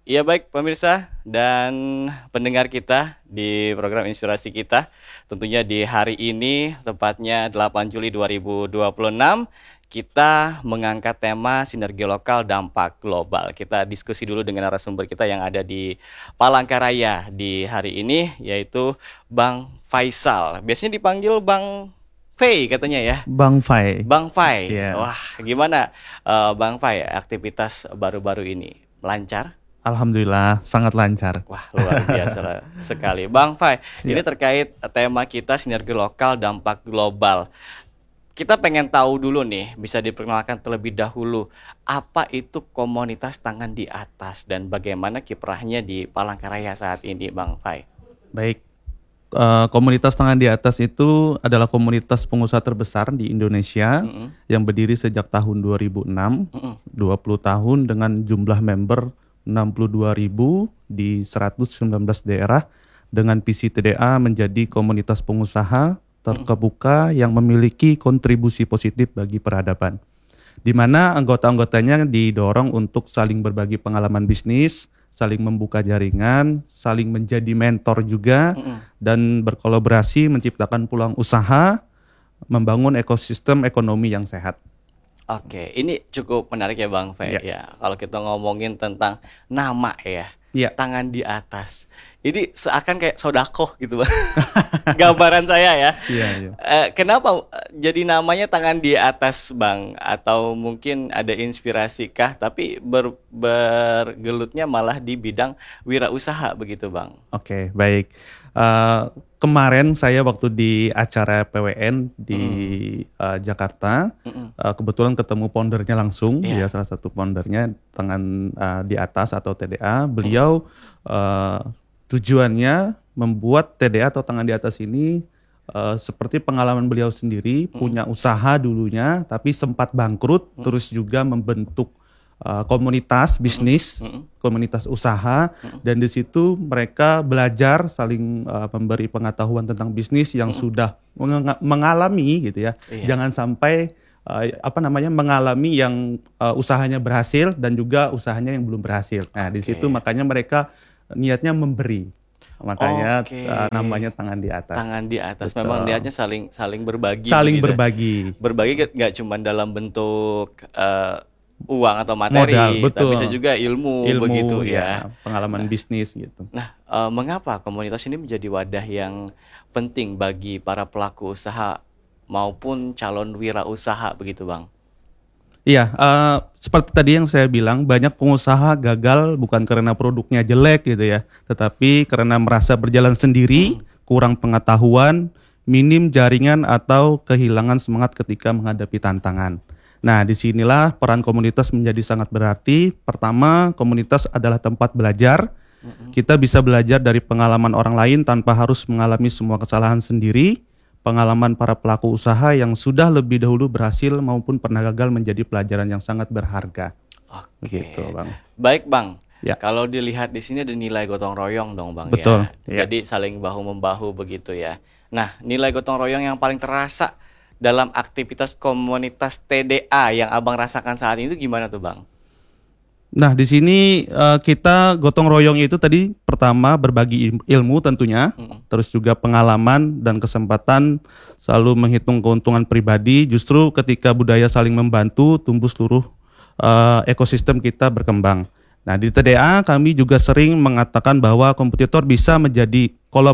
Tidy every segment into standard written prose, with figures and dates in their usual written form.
Iya baik pemirsa dan pendengar kita di program Inspirasi kita. Tentunya di hari ini tepatnya 8 Juli 2026 kita mengangkat tema sinergi lokal dampak global. Kita diskusi dulu dengan narasumber kita yang ada di Palangkaraya di hari ini yaitu Bang Faisal. Biasanya dipanggil Bang Fei katanya ya. Bang Fai. Bang Fai. Ya, Wah, gimana Bang Fai aktivitas baru-baru ini? Lancar? alhamdulillah sangat lancar. Wah, luar biasa sekali. Bang Fai, ini Ya, terkait tema kita sinergi lokal dampak global. Kita pengen tahu dulu nih, bisa diperkenalkan terlebih dahulu, apa itu komunitas tangan di atas dan bagaimana kiprahnya di Palangkaraya saat ini, Bang Fai? baik. Komunitas tangan di atas itu adalah komunitas pengusaha terbesar di Indonesia Mm-mm, yang berdiri sejak tahun 2006, mm-mm, 20 tahun dengan jumlah member 62.000 di 119 daerah dengan visi TDA menjadi komunitas pengusaha mm-mm, terkemuka yang memiliki kontribusi positif bagi peradaban. Di mana anggota-anggotanya didorong untuk saling berbagi pengalaman bisnis, saling membuka jaringan, saling menjadi mentor juga, mm-mm. dan berkolaborasi menciptakan peluang usaha, membangun ekosistem ekonomi yang sehat. Oke, ini cukup menarik ya Bang Fe. Ya, Ya, kalau kita ngomongin tentang nama ya, ya, tangan di atas. Ini seakan kayak sodako gitu Bang. Gambaran saya ya. iya, iya. Kenapa jadi namanya tangan di atas Bang? Atau mungkin ada inspirasi kah? Tapi bergelutnya malah di bidang wirausaha begitu Bang. Oke, baik. Eh, Kemarin saya waktu di acara PWN di Mm-mm, Jakarta, mm-mm. kebetulan ketemu foundernya langsung, dia Iya. salah satu foundernya tangan di atas atau TDA. Mm-mm, Beliau eh, tujuannya membuat TDA atau tangan di atas ini seperti pengalaman beliau sendiri, mm-mm, punya usaha dulunya, tapi sempat bangkrut, mm-mm, terus juga membentuk komunitas mm-mm, bisnis, mm-mm, komunitas usaha, mm-mm, dan di situ mereka belajar saling memberi pengetahuan tentang bisnis yang mm-mm. sudah mengalami gitu ya. Iya. Jangan sampai mengalami yang usahanya berhasil dan juga usahanya yang belum berhasil. Nah, di situ Oke. makanya mereka niatnya memberi. Makanya Oke. namanya tangan di atas. Tangan di atas. Memang Betul. niatnya saling saling berbagi Saling begitu. berbagi. Berbagi nggak cuma dalam bentuk uang atau Modal, materi, tapi bisa betul. juga ilmu begitu Ilmu ya. ya, pengalaman Nah, bisnis gitu. mengapa komunitas ini menjadi wadah yang penting bagi para pelaku usaha maupun calon wirausaha begitu, Bang? Iya, seperti tadi yang saya bilang, banyak pengusaha gagal bukan karena produknya jelek gitu ya, tetapi karena merasa berjalan sendiri, Mm-mm. kurang pengetahuan, minim jaringan atau kehilangan semangat ketika menghadapi tantangan. Nah, disinilah peran komunitas menjadi sangat berarti. Pertama, komunitas adalah tempat belajar. Mm-mm. Kita bisa belajar dari pengalaman orang lain tanpa harus mengalami semua kesalahan sendiri. Pengalaman para pelaku usaha yang sudah lebih dahulu berhasil maupun pernah gagal menjadi pelajaran yang sangat berharga. Begitu, Oke. Bang. Baik, Bang. Ya, Kalau dilihat di sini ada nilai gotong royong dong, Bang betul. ya. Ya. Jadi saling bahu-membahu begitu ya. Nah, nilai gotong royong yang paling terasa dalam aktivitas komunitas TDA yang Abang rasakan saat ini itu gimana tuh, Bang? Nah, di sini kita gotong royong itu tadi pertama berbagi ilmu tentunya, Mm-mm. terus juga pengalaman dan kesempatan selalu menghitung keuntungan pribadi. Justru ketika budaya saling membantu, tumbuh seluruh ekosistem kita berkembang. Nah, di TDA kami juga sering mengatakan bahwa kompetitor bisa menjadi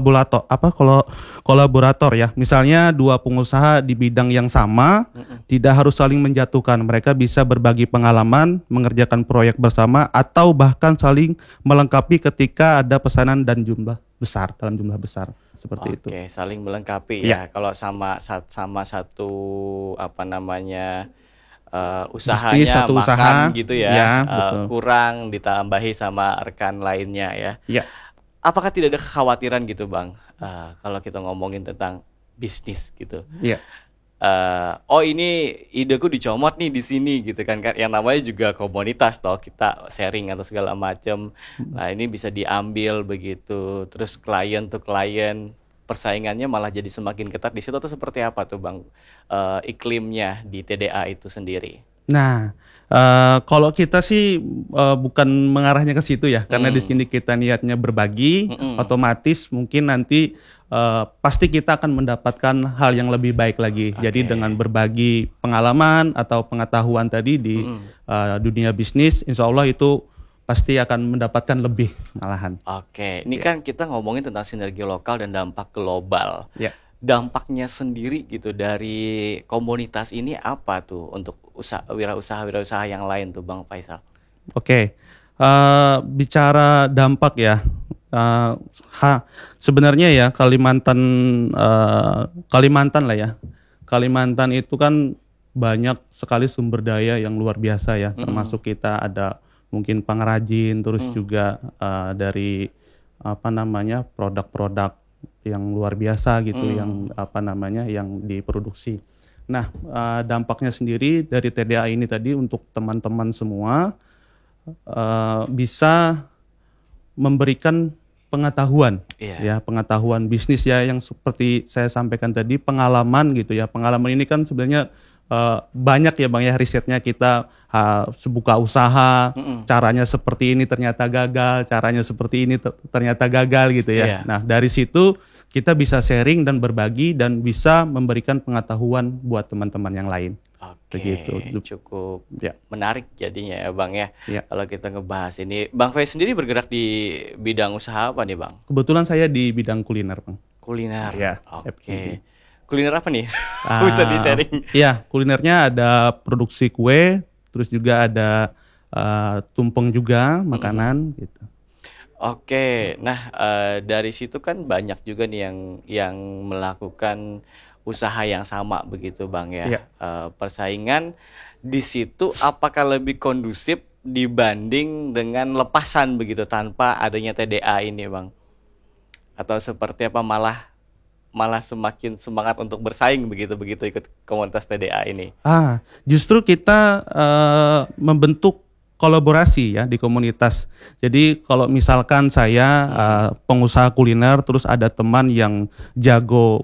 kolaborator ya. Misalnya dua pengusaha di bidang yang sama Mm-mm. tidak harus saling menjatuhkan. Mereka bisa berbagi pengalaman, mengerjakan proyek bersama atau bahkan saling melengkapi ketika ada pesanan dan jumlah besar dalam jumlah besar seperti itu. Oke, saling melengkapi Ya, ya. Kalau sama satu apa namanya bisnis usahanya satu usaha, makan gitu ya, ya betul. kurang ditambahi sama rekan lainnya ya. Ya. Apakah tidak ada kekhawatiran gitu, Bang? Kalau kita ngomongin tentang bisnis gitu. Ya. Oh ini ideku dicomot nih di sini gitu kan, yang namanya juga komunitas toh, kita sharing atau segala macam. Nah ini bisa diambil begitu, terus klien tuh klien persaingannya malah jadi semakin ketat di situ, tuh seperti apa tuh Bang iklimnya di TDA itu sendiri? Nah, kalau kita sih bukan mengarahnya ke situ ya, karena di sini kita niatnya berbagi, otomatis mungkin nanti pasti kita akan mendapatkan hal yang lebih baik lagi. Jadi dengan berbagi pengalaman atau pengetahuan tadi di dunia bisnis, insya Allah itu pasti akan mendapatkan lebih malahan. Oke, ini kan kita ngomongin tentang sinergi lokal dan dampak global. Ya. Dampaknya sendiri gitu dari komunitas ini apa tuh untuk wirausaha yang lain tuh Bang Faisal? Oke, bicara dampak ya, sebenarnya ya Kalimantan lah ya. Kalimantan itu kan banyak sekali sumber daya yang luar biasa ya, termasuk kita ada mungkin pengrajin, terus juga dari produk-produk yang luar biasa gitu, yang yang diproduksi. Nah, dampaknya sendiri dari TDA ini tadi untuk teman-teman semua bisa memberikan pengetahuan, ya pengetahuan bisnis ya, yang seperti saya sampaikan tadi, pengalaman gitu ya. Pengalaman ini kan sebenarnya banyak ya Bang ya, risetnya kita sebuka usaha, caranya seperti ini ternyata gagal, caranya seperti ini ternyata gagal gitu ya. Nah dari situ kita bisa sharing dan berbagi dan bisa memberikan pengetahuan buat teman-teman yang lain. Oke, cukup menarik jadinya ya Bang ya. Kalau kita ngebahas ini, Bang Faiz sendiri bergerak di bidang usaha apa nih Bang? Kebetulan saya di bidang kuliner Bang. Kuliner, ya. Oke. Kuliner apa nih? Bisa di-sharing. Iya, kulinernya ada produksi kue, terus juga ada tumpeng juga, makanan gitu. Oke, nah dari situ kan banyak juga nih yang melakukan usaha yang sama begitu Bang ya. Persaingan di situ apakah lebih kondusif dibanding dengan lepasan begitu tanpa adanya TDA ini Bang? Atau seperti apa, malah semakin semangat untuk bersaing begitu ikut komunitas TDA ini? Justru kita membentuk kolaborasi ya di komunitas. Jadi kalau misalkan saya pengusaha kuliner, terus ada teman yang jago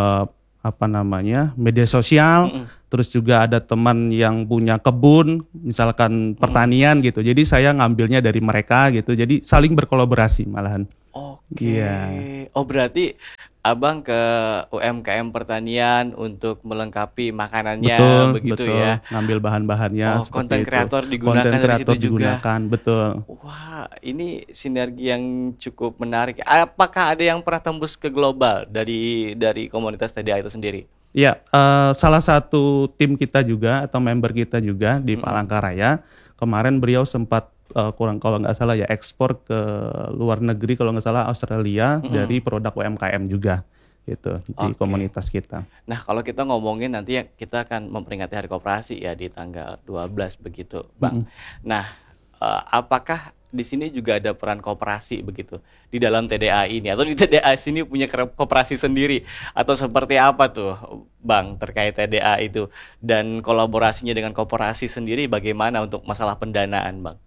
media sosial, terus juga ada teman yang punya kebun, misalkan pertanian gitu. Jadi saya ngambilnya dari mereka gitu. Jadi saling berkolaborasi malahan. Oke. Oh berarti Abang ke UMKM pertanian untuk melengkapi makanannya, betul. Ya. Ngambil bahan-bahannya. Konten kreator digunakan dari situ juga. Betul. Wah, ini sinergi yang cukup menarik. Apakah ada yang pernah tembus ke global dari komunitas TDA itu sendiri? Ya, salah satu tim kita juga atau member kita juga di Palangkaraya, kemarin beliau sempat kalau nggak salah ya ekspor ke luar negeri, kalau nggak salah Australia, dari produk UMKM juga gitu di komunitas kita. Nah kalau kita ngomongin nanti kita akan memperingati Hari Koperasi ya di tanggal 12 begitu Bang. Nah apakah di sini juga ada peran koperasi begitu di dalam TDA ini, atau di TDA sini punya koperasi sendiri, atau seperti apa tuh Bang terkait TDA itu, dan kolaborasinya dengan koperasi sendiri bagaimana untuk masalah pendanaan Bang?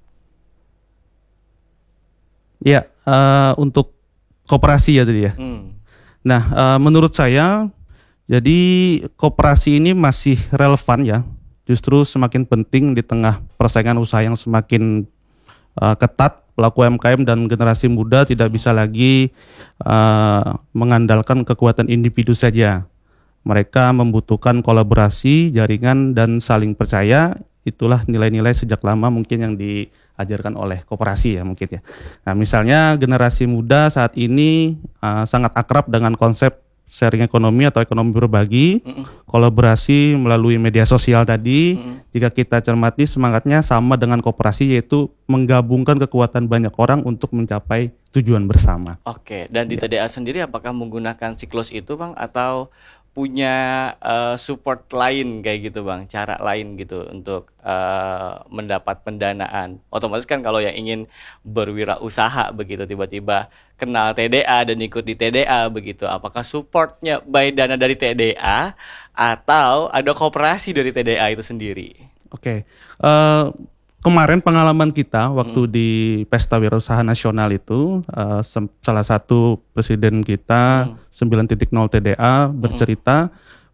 Ya, untuk koperasi ya tadi ya. Nah, menurut saya, jadi koperasi ini masih relevan ya. Justru semakin penting di tengah persaingan usaha yang semakin ketat. Pelaku UMKM dan generasi muda tidak bisa lagi mengandalkan kekuatan individu saja. Mereka membutuhkan kolaborasi, jaringan, dan saling percaya. Itulah nilai-nilai sejak lama mungkin yang diajarkan oleh koperasi ya mungkin ya. Nah misalnya generasi muda saat ini sangat akrab dengan konsep sharing ekonomi atau ekonomi berbagi, kolaborasi melalui media sosial tadi. Jika kita cermati semangatnya sama dengan koperasi, yaitu menggabungkan kekuatan banyak orang untuk mencapai tujuan bersama. Oke, dan di TDA sendiri apakah menggunakan siklus itu Bang, atau punya support lain kayak gitu Bang, cara lain gitu untuk mendapat pendanaan? Otomatis kan kalau yang ingin berwirausaha begitu tiba-tiba kenal TDA dan ikut di TDA begitu, apakah supportnya by dana dari TDA atau ada koperasi dari TDA itu sendiri? Oke. Kemarin pengalaman kita waktu di Pesta Wirausaha Nasional itu, salah satu presiden kita 9.0 TDA bercerita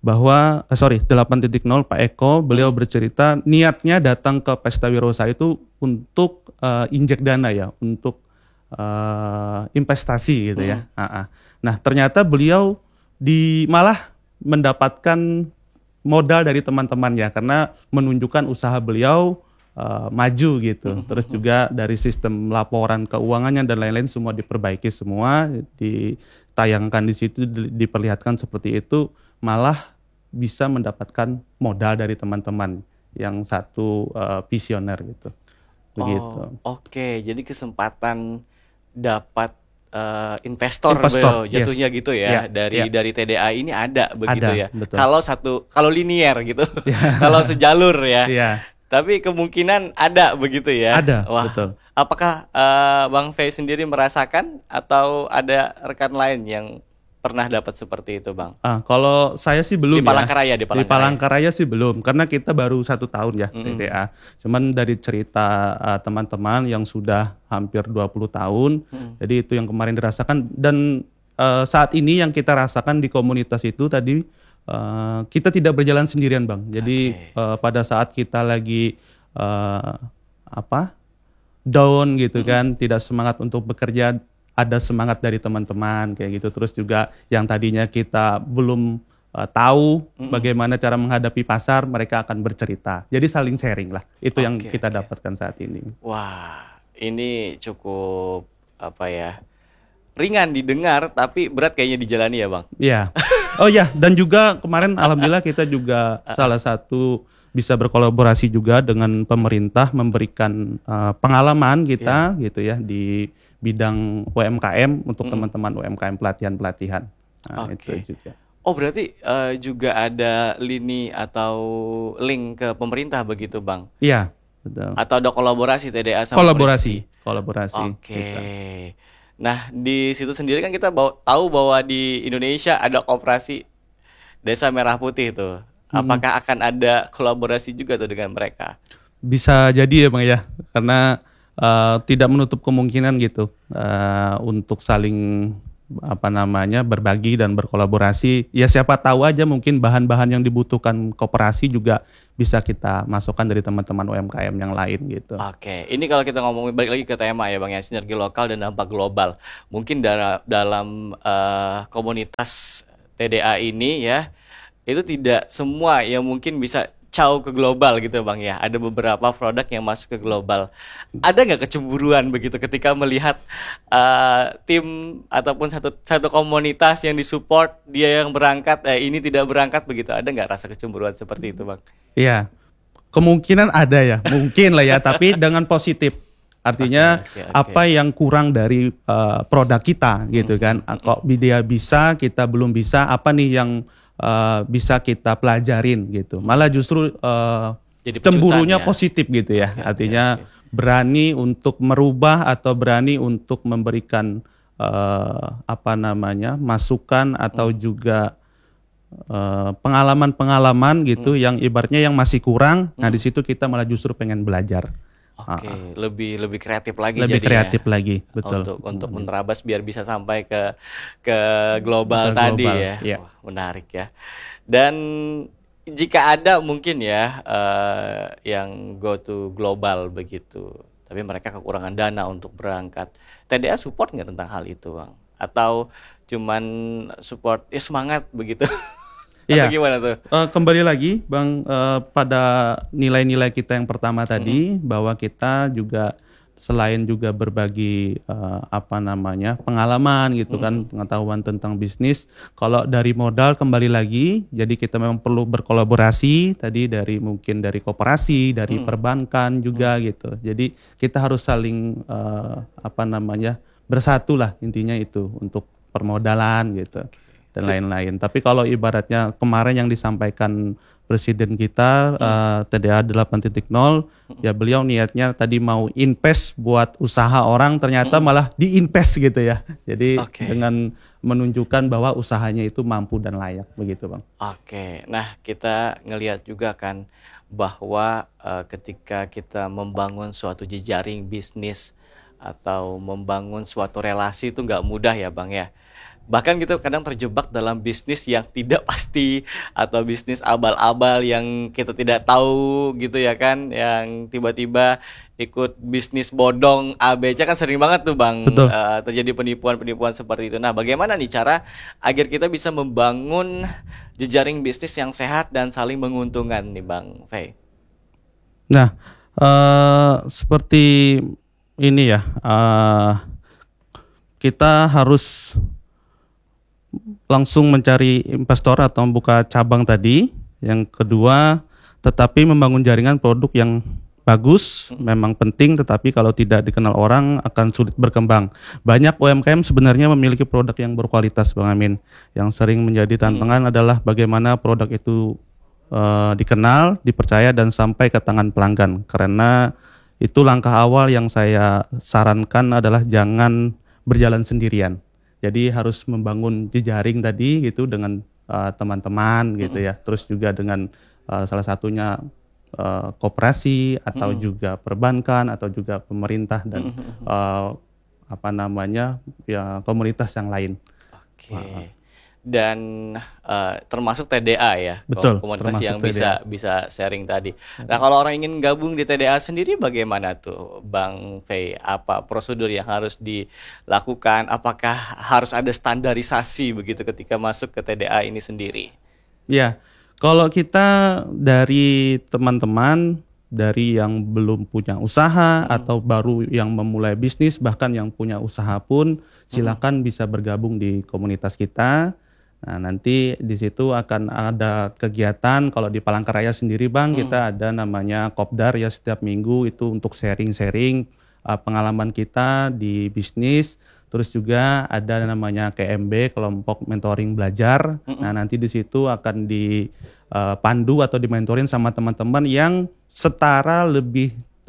bahwa 8.0 Pak Eko beliau bercerita niatnya datang ke Pesta Wirausaha itu untuk injek dana ya, untuk investasi gitu ya. Nah, ternyata beliau malah mendapatkan modal dari teman-temannya karena menunjukkan usaha beliau maju gitu. Terus juga dari sistem laporan keuangannya dan lain-lain semua diperbaiki semua, ditayangkan di situ, diperlihatkan seperti itu, malah bisa mendapatkan modal dari teman-teman yang satu visioner gitu. Begitu. Oh, oke. Jadi kesempatan dapat investor Investor, jatuhnya yes. gitu Ya, ya ya. dari TDA ini ada begitu Ada, ya. betul. Kalau linear gitu. Kalau sejalur ya. Iya, Tapi kemungkinan ada begitu ya. ada, Wah, betul. apakah Bang Fei sendiri merasakan atau ada rekan lain yang pernah dapat seperti itu, Bang? Kalau saya sih belum Di ya. Palangkaraya, di Di Palangkaraya. Palangkaraya sih belum, karena kita baru 1 tahun ya TDA. Cuman dari cerita teman-teman yang sudah hampir 20 tahun, jadi itu yang kemarin dirasakan. Dan saat ini yang kita rasakan di komunitas itu tadi, kita tidak berjalan sendirian Bang. Jadi pada saat kita lagi down gitu kan, tidak semangat untuk bekerja, ada semangat dari teman-teman kayak gitu. Terus juga yang tadinya kita belum tahu bagaimana cara menghadapi pasar, mereka akan bercerita. Jadi saling sharing lah. Itu yang kita dapatkan saat ini. Wah, ini cukup apa ya? Ringan didengar tapi berat kayaknya dijalani ya, Bang. Iya. Oh ya, dan juga kemarin alhamdulillah kita juga salah satu bisa berkolaborasi juga dengan pemerintah, memberikan pengalaman kita gitu ya di bidang UMKM untuk teman-teman UMKM, pelatihan-pelatihan. Nah, itu juga. Oh, berarti juga ada lini atau link ke pemerintah begitu, Bang? Iya, betul. Atau ada kolaborasi TDA sama Kolaborasi. Oke. Gitu. Nah, di situ sendiri kan kita tahu bahwa di Indonesia ada koperasi Desa Merah Putih tuh. Apakah akan ada kolaborasi juga tuh dengan mereka? Bisa jadi ya Bang ya, karena tidak menutup kemungkinan gitu untuk saling berbagi dan berkolaborasi. Ya siapa tahu aja mungkin bahan-bahan yang dibutuhkan koperasi juga bisa kita masukkan dari teman-teman UMKM yang lain gitu. Oke, ini kalau kita ngomongin balik lagi ke tema ya Bang ya, sinergi lokal dan dampak global. Mungkin dalam komunitas TDA ini ya, itu tidak semua yang mungkin bisa jauh ke global gitu Bang ya. Ada beberapa produk yang masuk ke global. Ada nggak kecemburuan begitu ketika melihat tim ataupun satu komunitas yang disupport dia yang berangkat, ini tidak berangkat begitu? Ada nggak rasa kecemburuan seperti itu Bang? Iya, kemungkinan ada ya, mungkin lah ya, tapi dengan positif. Artinya apa yang kurang dari produk kita gitu kan? Kok dia bisa, kita belum bisa, apa nih yang bisa kita pelajarin gitu. Malah justru Jadi cemburunya pecutan ya? positif gitu ya. Artinya berani untuk merubah atau berani untuk memberikan masukan atau juga pengalaman-pengalaman gitu yang ibaratnya yang masih kurang. Nah, di situ kita malah justru pengen belajar. Oke, lebih kreatif lagi Lebih jadi kreatif ya. lagi, betul. Untuk menerabas biar bisa sampai ke global Ke tadi global, ya. iya. Wah, menarik ya. Dan jika ada mungkin ya yang go to global begitu, tapi mereka kekurangan dana untuk berangkat. TDA support nggak tentang hal itu, Bang? Atau cuman support ya semangat begitu? Iya. Atau gimana tuh? Kembali lagi Bang pada nilai-nilai kita yang pertama tadi, bahwa kita juga selain juga berbagi pengalaman gitu kan, pengetahuan tentang bisnis. Kalau dari modal kembali lagi, jadi kita memang perlu berkolaborasi tadi mungkin dari koperasi, dari perbankan juga gitu. Jadi kita harus saling bersatu lah, intinya itu untuk permodalan gitu dan lain-lain. Tapi kalau ibaratnya kemarin yang disampaikan Presiden kita TDA 8.0, ya beliau niatnya tadi mau invest buat usaha orang, ternyata malah diinvest gitu ya. Jadi dengan menunjukkan bahwa usahanya itu mampu dan layak begitu Bang. Oke, nah kita ngelihat juga kan bahwa ketika kita membangun suatu jejaring bisnis atau membangun suatu relasi itu nggak mudah ya Bang ya. Bahkan kita kadang terjebak dalam bisnis yang tidak pasti atau bisnis abal-abal yang kita tidak tahu gitu ya kan, yang tiba-tiba ikut bisnis bodong ABC kan sering banget tuh Bang, Betul. terjadi penipuan-penipuan seperti itu. Nah, bagaimana nih cara agar kita bisa membangun jejaring bisnis yang sehat dan saling menguntungkan nih Bang Fei? Nah, seperti ini ya, kita harus langsung mencari investor atau membuka cabang tadi. Yang kedua, tetapi membangun jaringan produk yang bagus memang penting, tetapi kalau tidak dikenal orang akan sulit berkembang. Banyak UMKM sebenarnya memiliki produk yang berkualitas, Bang Amin. Yang sering menjadi tantangan adalah bagaimana produk itu dikenal, dipercaya dan sampai ke tangan pelanggan. Karena itu langkah awal yang saya sarankan adalah jangan berjalan sendirian. Jadi harus membangun jejaring tadi gitu dengan teman-teman gitu ya. Terus juga dengan salah satunya koperasi atau juga perbankan atau juga pemerintah dan apa namanya ya komunitas yang lain. Oke. Dan termasuk TDA ya, Betul, komunitas termasuk yang TDA. bisa sharing tadi. Nah, kalau orang ingin gabung di TDA sendiri bagaimana tuh, Bang Fei? Apa prosedur yang harus dilakukan? Apakah harus ada standarisasi begitu ketika masuk ke TDA ini sendiri? Ya, kalau kita dari teman-teman dari yang belum punya usaha atau baru yang memulai bisnis bahkan yang punya usaha pun silakan bisa bergabung di komunitas kita. Nah, nanti di situ akan ada kegiatan. Kalau di Palangkaraya sendiri Bang, kita ada namanya Kopdar ya, setiap minggu itu untuk sharing-sharing pengalaman kita di bisnis. Terus juga ada namanya KMB, kelompok mentoring belajar. Nah, nanti di situ akan dipandu atau dimentorin sama teman-teman yang setara lebih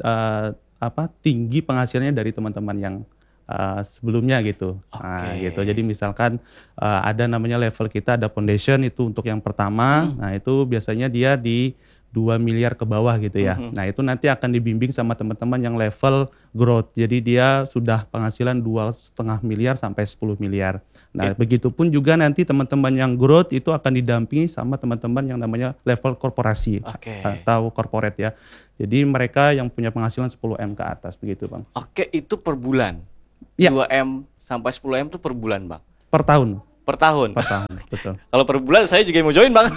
tinggi penghasilannya dari teman-teman yang sebelumnya gitu. Nah, gitu. Jadi misalkan ada namanya level kita ada foundation itu untuk yang pertama. Nah, itu biasanya dia di 2 miliar ke bawah gitu ya. Nah, itu nanti akan dibimbing sama teman-teman yang level growth. Jadi dia sudah penghasilan 2,5 miliar sampai 10 miliar. Nah, begitupun juga nanti teman-teman yang growth itu akan didampingi sama teman-teman yang namanya level korporasi atau corporate ya. Jadi mereka yang punya penghasilan 10M ke atas begitu, Bang. Oke, itu per bulan. Ya. 2M sampai 10M itu per bulan, Bang. Per tahun. Per tahun. Per tahun, betul. Kalau per bulan saya juga mau join, Bang.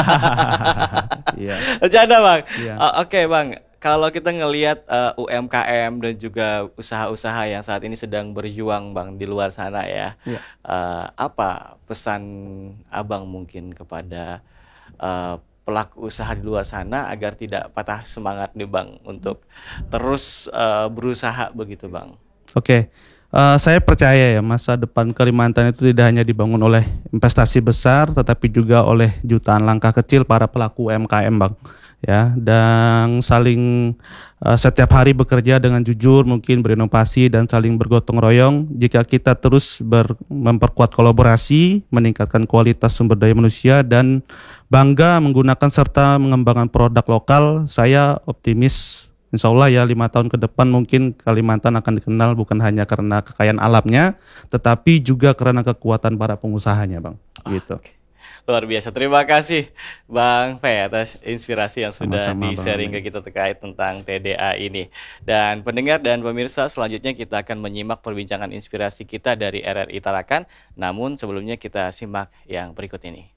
Iya. Bercanda, Bang. Iya. Oke, Bang. Kalau kita ngelihat UMKM dan juga usaha-usaha yang saat ini sedang berjuang, Bang, di luar sana ya. Iya. Apa pesan Abang mungkin kepada pelaku usaha di luar sana agar tidak patah semangat nih, Bang, untuk terus berusaha begitu, Bang? Oke. Saya percaya ya masa depan Kalimantan itu tidak hanya dibangun oleh investasi besar, tetapi juga oleh jutaan langkah kecil para pelaku UMKM, Bang. Ya, dan saling setiap hari bekerja dengan jujur, mungkin berinovasi dan saling bergotong royong. Jika kita terus memperkuat kolaborasi, meningkatkan kualitas sumber daya manusia dan bangga menggunakan serta mengembangkan produk lokal, saya optimis. Insya Allah ya 5 tahun ke depan mungkin Kalimantan akan dikenal bukan hanya karena kekayaan alamnya, tetapi juga karena kekuatan para pengusahanya, Bang. Gitu. Luar biasa. Terima kasih Bang Fei atas inspirasi yang sudah Sama-sama, di-sharing ke kita terkait tentang TDA ini. Dan pendengar dan pemirsa, selanjutnya kita akan menyimak perbincangan inspirasi kita dari RRI Tarakan. Namun sebelumnya kita simak yang berikut ini.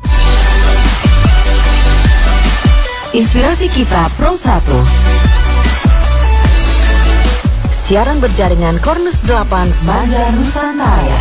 Inspirasi kita Pro 1. Siaran berjaringan Kornus 8 Banjar Nusantara.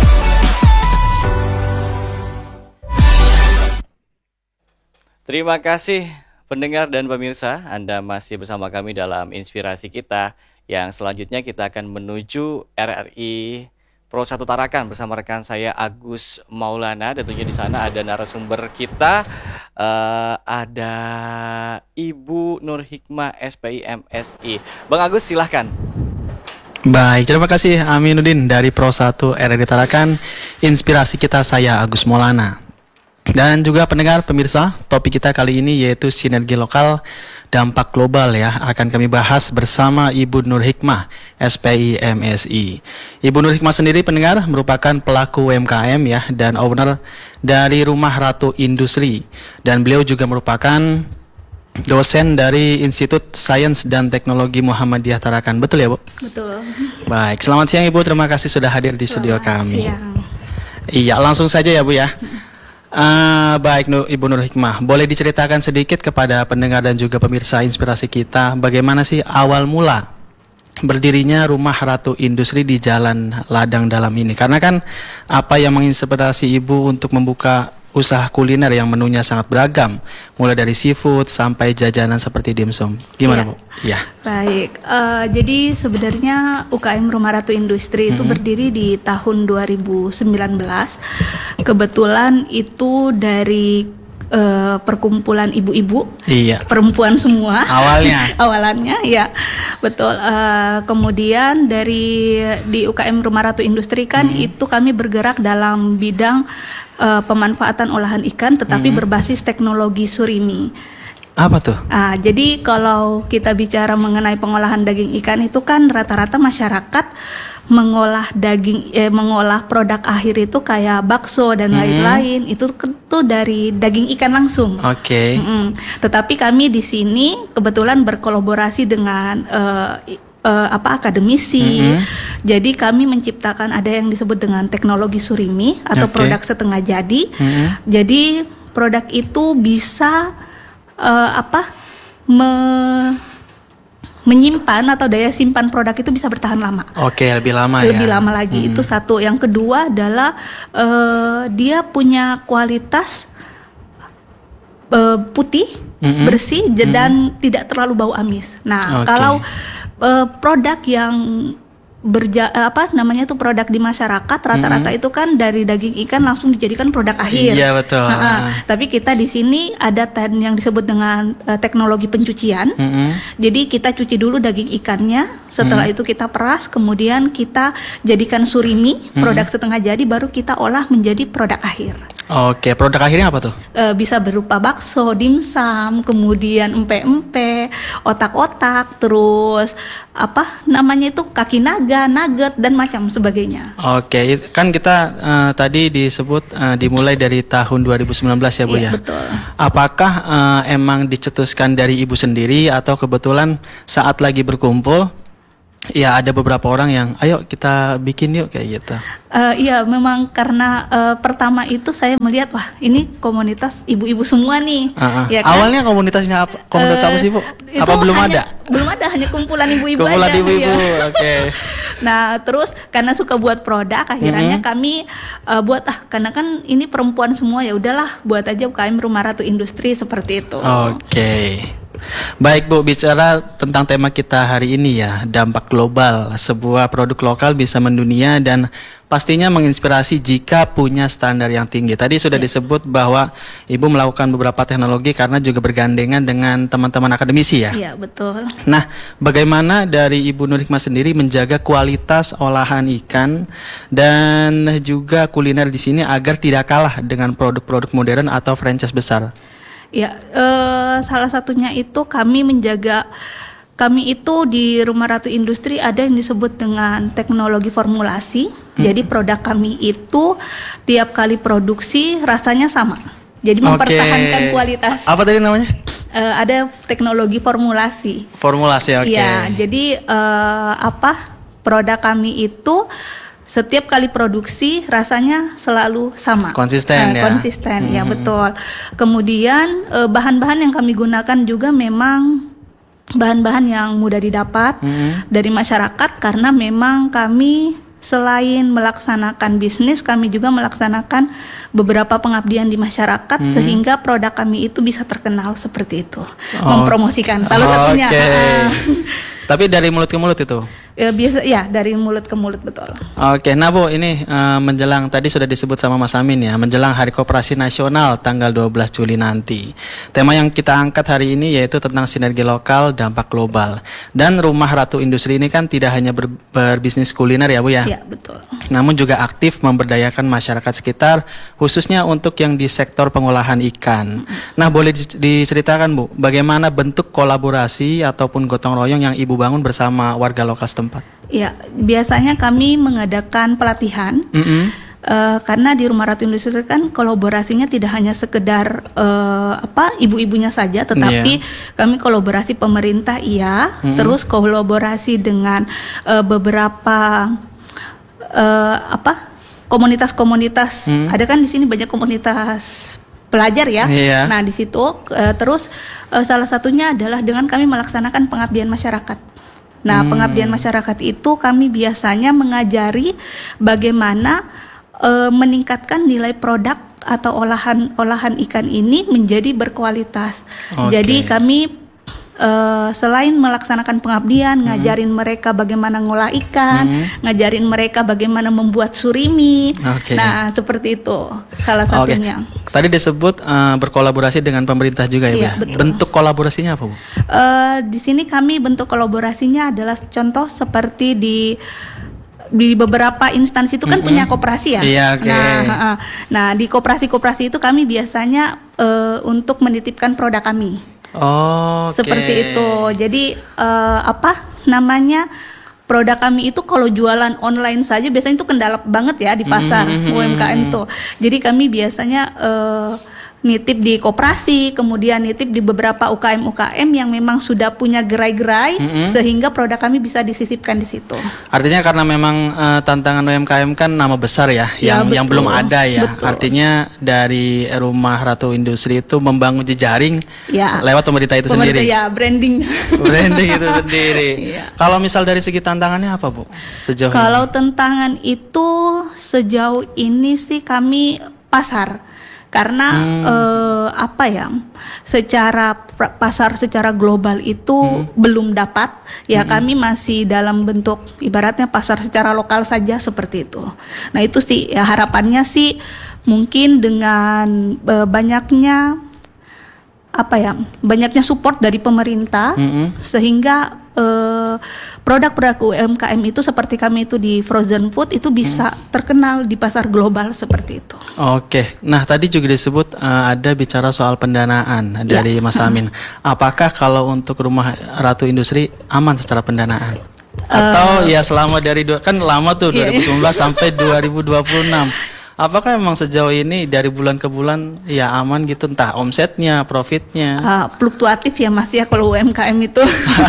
Terima kasih pendengar dan pemirsa, Anda masih bersama kami dalam inspirasi kita. Yang selanjutnya kita akan menuju RRI Pro 1 Tarakan bersama rekan saya Agus Maulana. Dan tentunya di sana ada narasumber kita, ada Ibu Nur Hikmah SPI MSI. Bang Agus, silahkan. Baik, terima kasih Aminuddin dari Pro 1 RRI Tarakan. Inspirasi kita saya Agus Maulana. Dan juga pendengar pemirsa, topik kita kali ini yaitu sinergi lokal dampak global ya. Akan kami bahas bersama Ibu Nur Hikmah, SPI MSI. Ibu Nur Hikmah sendiri pendengar merupakan pelaku UMKM ya dan owner dari Rumah Ratu Industri. Dan beliau juga merupakan dosen dari Institut Sains dan Teknologi Muhammadiyah Tarakan. Betul ya Bu? Betul. Baik, selamat siang Ibu, terima kasih sudah hadir di studio kami. Siang. Iya, langsung saja ya Bu ya. Baik Ibu Nur Hikmah, boleh diceritakan sedikit kepada pendengar dan juga pemirsa inspirasi kita bagaimana sih awal mula berdirinya Rumah Ratu Industri di Jalan Ladang Dalam ini? Karena kan apa yang menginspirasi Ibu untuk membuka usaha kuliner yang menunya sangat beragam, mulai dari seafood sampai jajanan seperti dimsum. Gimana Bu? Ya. Baik, jadi sebenarnya UKM Rumah Ratu Industri itu berdiri di tahun 2019. Kebetulan itu dari perkumpulan ibu-ibu, perempuan semua. Awalannya, ya betul. Kemudian di UKM Rumah Ratu Industri kan itu kami bergerak dalam bidang pemanfaatan olahan ikan, tetapi berbasis teknologi surimi. Apa tuh? Jadi kalau kita bicara mengenai pengolahan daging ikan itu kan rata-rata masyarakat mengolah produk akhir itu kayak bakso dan lain-lain itu dari daging ikan langsung. Oke. Tetapi kami di sini kebetulan berkolaborasi dengan akademisi. Jadi kami menciptakan ada yang disebut dengan teknologi surimi atau produk setengah jadi. Jadi produk itu bisa menyimpan atau daya simpan produk itu bisa bertahan lama. Oke, lebih lama lagi. Itu satu. Yang kedua adalah dia punya kualitas putih, bersih dan tidak terlalu bau amis. Nah, kalau produk yang produk di masyarakat rata-rata itu kan dari daging ikan langsung dijadikan produk akhir. Iya betul. Tapi kita di sini ada yang disebut dengan teknologi pencucian. Jadi kita cuci dulu daging ikannya, setelah itu kita peras, kemudian kita jadikan surimi, produk setengah jadi, baru kita olah menjadi produk akhir. Oke, produk akhirnya apa tuh? Bisa berupa bakso, dimsum, kemudian empe-empe, otak-otak, terus kaki naga, nugget dan macam sebagainya. Oke, kan kita tadi disebut dimulai dari tahun 2019 ya Bu ya? Iya, betul. Apakah emang dicetuskan dari Ibu sendiri atau kebetulan saat lagi berkumpul ya ada beberapa orang yang ayo kita bikin yuk kayak gitu? Iya, memang karena pertama itu saya melihat wah ini komunitas ibu-ibu semua nih. Ya kan? Awalnya komunitasnya apa? Komunitas apa sih Bu? Apa belum ada? Belum ada, hanya kumpulan ibu-ibu aja. Kumpulan ibu-ibu, oke. Nah terus karena suka buat produk, akhirnya kami buat karena kan ini perempuan semua ya udahlah buat aja UKM Rumah Ratu Industri seperti itu. Oke. Baik Bu, bicara tentang tema kita hari ini ya, dampak global. Sebuah produk lokal bisa mendunia dan pastinya menginspirasi jika punya standar yang tinggi. Tadi sudah disebut bahwa Ibu melakukan beberapa teknologi karena juga bergandengan dengan teman-teman akademisi ya? Iya, betul. Nah, bagaimana dari Ibu Nur Hikmah sendiri menjaga kualitas olahan ikan dan juga kuliner di sini agar tidak kalah dengan produk-produk modern atau franchise besar? Ya, salah satunya itu kami itu di Rumah Ratu Industri ada yang disebut dengan teknologi formulasi. Jadi produk kami itu tiap kali produksi rasanya sama. Jadi mempertahankan kualitas. Apa tadi namanya? Ada teknologi formulasi. Formulasi, oke. Iya, jadi produk kami itu setiap kali produksi rasanya selalu sama. Konsisten ya? Konsisten, ya betul. Kemudian bahan-bahan yang kami gunakan juga memang bahan-bahan yang mudah didapat dari masyarakat, karena memang kami selain melaksanakan bisnis, kami juga melaksanakan beberapa pengabdian di masyarakat sehingga produk kami itu bisa terkenal seperti itu. Mempromosikan salah satunya. Tapi dari mulut ke mulut itu? biasa ya dari mulut ke mulut, betul. Oke, nah Bu, ini menjelang tadi sudah disebut sama Mas Amin ya, menjelang Hari Koperasi Nasional tanggal 12 Juli nanti. Tema yang kita angkat hari ini yaitu tentang sinergi lokal, dampak global. Dan Rumah Ratu Industri ini kan tidak hanya berbisnis kuliner ya Bu ya? Iya, betul. Namun juga aktif memberdayakan masyarakat sekitar, khususnya untuk yang di sektor pengolahan ikan. Nah, boleh diceritakan Bu, bagaimana bentuk kolaborasi ataupun gotong royong yang Ibu bangun bersama warga lokal setempat? Ya, biasanya kami mengadakan pelatihan karena di Rumah Ratu Industri kan kolaborasinya tidak hanya sekedar ibu-ibunya saja, tetapi kami kolaborasi pemerintah terus kolaborasi dengan beberapa komunitas-komunitas. Ada kan di sini banyak komunitas pelajar ya. Nah di situ terus salah satunya adalah dengan kami melaksanakan pengabdian masyarakat. Nah, pengabdian masyarakat itu kami biasanya mengajari bagaimana meningkatkan nilai produk atau olahan ikan ini menjadi berkualitas. Jadi kami selain melaksanakan pengabdian, ngajarin mereka bagaimana ngolah ikan, ngajarin mereka bagaimana membuat surimi. Nah, seperti itu salah satunya. Tadi disebut berkolaborasi dengan pemerintah juga ya, Bu? Bentuk kolaborasinya apa, Bu? Di sini kami bentuk kolaborasinya adalah contoh seperti di beberapa instansi itu kan punya koperasi ya. Nah, di koperasi-koperasi itu kami biasanya untuk menitipkan produk kami. Seperti itu. Jadi produk kami itu kalau jualan online saja biasanya itu kendala banget ya di pasar UMKM itu. Jadi kami biasanya nitip di koperasi, kemudian nitip di beberapa UKM yang memang sudah punya gerai-gerai sehingga produk kami bisa disisipkan di situ. Artinya karena memang tantangan UMKM kan nama besar ya, yang belum ada ya. Betul. Artinya dari Rumah Ratu Industri itu membangun jejaring lewat pemerintah itu sendiri. Ya, branding itu sendiri. Kalau misal dari segi tantangannya apa, Bu? Sejauh Kalau tantangan itu sejauh ini sih kami pasar. Karena secara pasar secara global itu belum dapat ya, kami masih dalam bentuk ibaratnya pasar secara lokal saja seperti itu. Nah itu sih ya, harapannya sih mungkin dengan banyaknya support dari pemerintah sehingga produk-produk UMKM itu seperti kami itu di frozen food itu bisa terkenal di pasar global seperti itu. Nah tadi juga disebut ada bicara soal pendanaan dari Mas Amin. Apakah kalau untuk Rumah Ratu Industri aman secara pendanaan? Atau ya selama kan lama tuh 2019 sampai 2026. Apakah memang sejauh ini dari bulan ke bulan ya aman gitu, entah omsetnya, profitnya? Fluktuatif ya Mas ya kalau UMKM itu.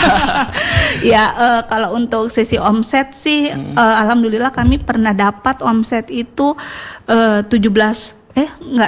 Kalau untuk sisi omset sih alhamdulillah kami pernah dapat omset itu